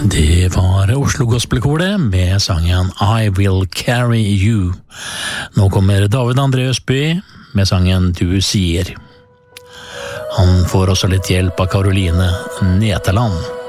Det var Oslo Gospelkor det, med sangen I Will Carry You. Nå kommer David André Østby med sangen Du sier. Han får også litt hjelp av Caroline Neteland.